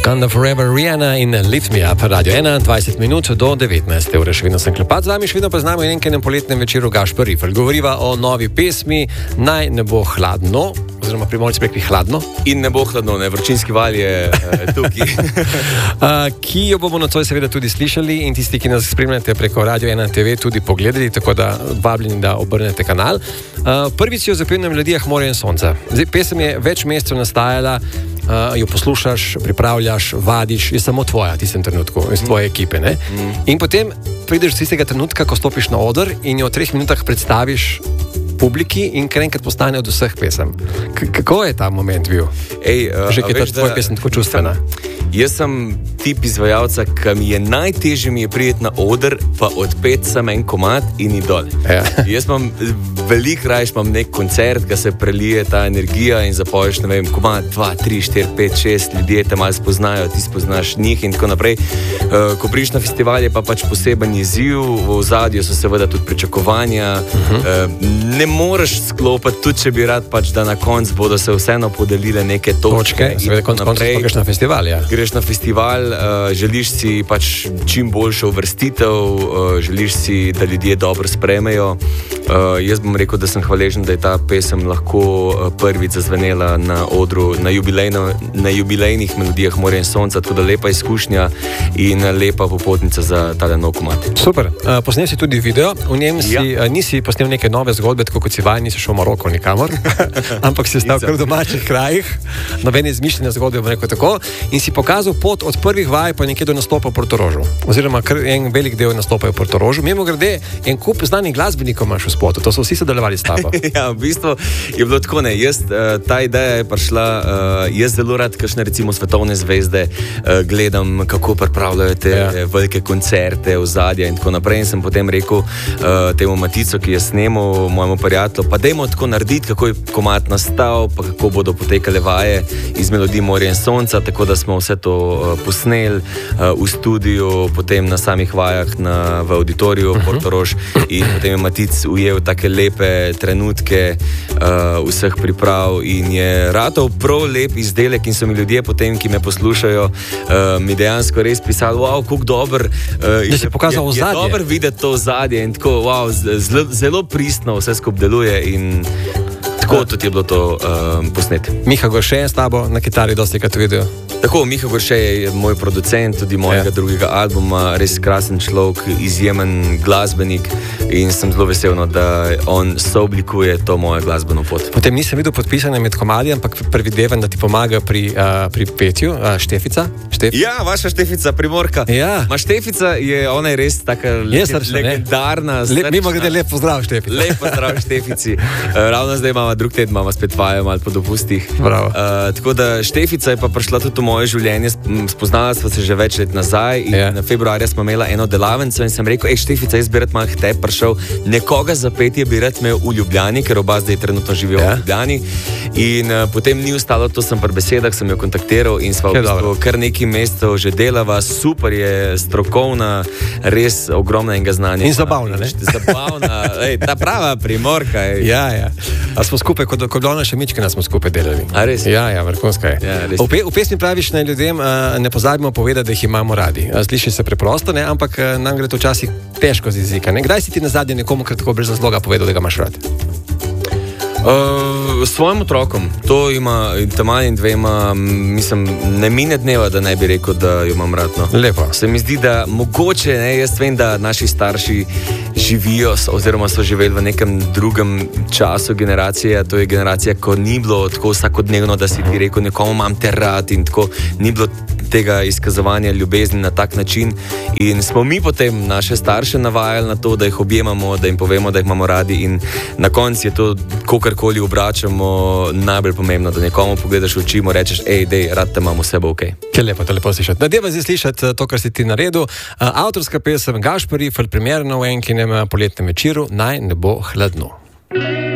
Wakanda Forever, Rihanna in Lift Me Up, Radio 1, 20 minut do 19. ure. Še vedno sem Klepat, z vami še vedno poznamo in enem poletnem večeru Gašper Rifelj. Govoriva o novi pesmi Naj ne bo hladno, oziroma Primorci rekli hladno. In ne bo hladno, ne, vročinski val je tukaj. Ki jo bomo nocoj seveda tudi slišali in tisti, ki nas spremljate preko Radio 1 TV, tudi pogledali, tako da vabljeni, da obrnete kanal. Prvič jo zapel na melodijah Morja in sonca. Zdaj, pesem je več mesecev nastajala, jo poslušaš, pripravljaš, vadiš, je samo tvoja v tistem trenutku, iz tvoje ekipe, ne? In potem prideš z tistega trenutka, ko stopiš na oder in jo v 3 minutah predstaviš publiki in kar enkrat postane od vseh pesem. Kako je ta moment bil? Že je ta tvoja pesem tako čustvena? Jaz sem tip izvajalca, ki mi je najtežje priti na oder, pa odpeti samo en komad in idol. Ja. Jaz imam veliko raje, imam nek koncert, ki se prelije ta energija in zapoješ, ne vem, komad 2, 3, 4, 5, 6, ljudje te malo spoznajo, ti spoznaš njih in tako naprej. Ko priš na festival je pa pač poseben izziv, v ozadju so seveda tudi pričakovanja. Ne moreš sklopiti, tudi če bi rad pač, da na koncu bodo se vseeno podelile neke točke. Seveda konc greš na festival, ja. Greš na festival, želiš si pač čim boljšo uvrstitev, želiš si, da ljudje dobro sprejmejo. Jaz bom rekel, da sem hvaležen, da je ta pesem lahko prvič zazvenela na odru, na jubilejnih melodijah Morja in sonca, tako da lepa izkušnja in lepa popotnica za tale nov komad. Super. Posnel si tudi video, v njem nisi posnel neke nove zgodbe, tako kot si vajen, nisi šel v Maroko nikamor, ampak si stal kar v domačih krajih, nobene izmišljene zgodbe, bom rekel tako, in si pokazal pot od prvih vaj pa nekje do nastopa v Portorožu, oziroma en velik del nastopa v Portorožu. Mimogrede, en kup znanih glasbenikov imaš v spotu, to so vsi sodelovali s tabo. Ja, v bistvu je bilo tako, ne, ta ideja je prišla, jaz zelo rad kakšne recimo svetovne zvezde gledam, kako pripravljajo te velike koncerte, ozadja in tako naprej, in sem potem rekel temu Matico, ki je snemal, mojemu prijatelju, pa dajmo tako narediti, kako je komad nastal, pa kako bodo potekale vaje iz melodij Morja in sonca, tako da smo vse to posneli v studiu, potem na samih vajah v auditoriju Portorož, in potem je Matic ujel take lepe trenutke vseh priprav in je ratov prav lep izdelek in so mi ljudje potem, ki me poslušajo, mi dejansko res pisali, wow, kako dober da si pokazal ozadje. Je dober videti to ozadje in tako, wow, zelo pristno vse skupaj deluje in tako tudi je bilo to posnet. Miha Gorše je s tabo na kitari dosti krat video. Tako, Miha Gorše je moj producent tudi mojega drugega albuma, res krasen človek, izjemen glasbenik in sem zelo vesel, da on sooblikuje to mojo glasbeno pot. Potem nisem videl podpisane med komadi, ampak predvidevam, da ti pomaga pri petju Štefica. Ja, vaša Štefica, Primorka. Ja. Štefica ona je res taka legendarna. Mimogrede, lep pozdrav Štefica. Lep pozdrav Štefici. Ravno zdaj imamo drug teden, imamo spet vajo malo po dopustih. Tako da Štefica je pa prišla tudi v moje življenje, spoznala sva se že več let nazaj in na februarja smo imela eno delavnico in sem rekel, Štefica, jaz bi rad malo k tebi prišel, nekoga za petje bi rad imel v Ljubljani, ker oba zdaj trenutno živijo v Ljubljani, in potem ni ostalo, to sem pri besedah, sem jo kontaktiral in sva v bistvu kar nekaj mesecev že delava, super je, strokovna, res ogromna enega znanja. In zabavna, ne? Zabavna, ta prava Primorka. Ja. A smo skupaj, kot ona še Mičkina smo skupaj delali. A res? Ja, vrhunska je. Ja, v pesmi praviš naj ljudem, ne pozabimo povedati, da jih imamo radi. Sliši se preprosto, ne? Ampak nam gre to včasih težko z jezika. Ne? Kdaj si ti nazadnje nekomu tako brez razloga povedal, da ga imaš rad? Svojim otrokom, to ima in dvema, mislim, ne mine dneva, da ne bi rekel, da jo imam rad. No. Lepo. Se mi zdi, da mogoče, jaz vem, da naši starši živijo oziroma so živeli v nekem drugem času generacije, to je generacija, ko ni bilo tako vsakodnevno, da si ti rekel, nekomu imam te rad in tako, ni bilo tega izkazovanja ljubezni na tak način in smo mi potem naše starše navajali na to, da jih objemamo, da jim povemo, da jih imamo radi in na koncu je to, kogarkoli obračamo, najbolj pomembno, da nekomu pogledaš v oči, mu rečeš, dej, rad te imamo, vse bo ok. Kaj lepo, to lepo slišati. Nadeva zdaj slišati to, kar si ti naredil. Avtorska pesem Gašper Rifelj, premierno v enkinem poletnem večeru, Naj ne bo hladno.